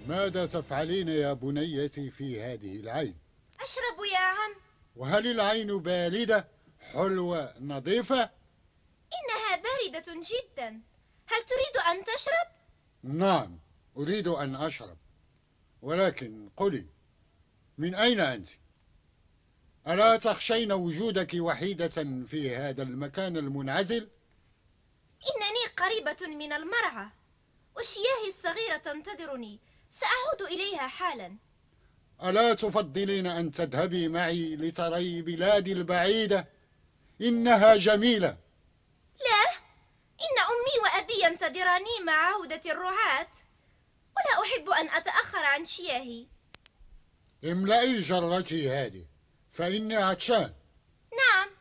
ماذا تفعلين يا بنيتي في هذه العين؟ أشرب يا عم. وهل العين باردة حلوة نظيفة؟ إنها باردة جدا. هل تريد أن تشرب؟ نعم، أريد أن أشرب، ولكن قولي، من أين أنت؟ ألا تخشين وجودك وحيدة في هذا المكان المنعزل؟ إنني قريبة من المرعى، وشياهي الصغيرة تنتظرني، سأعود إليها حالا. ألا تفضلين أن تذهبي معي لتري بلادي البعيدة؟ إنها جميلة. لا، إن أمي وأبي ينتظراني مع عودة الرعاة، ولا أحب أن أتأخر عن شياهي. املئي جرتي هذه، فإني عطشان. نعم.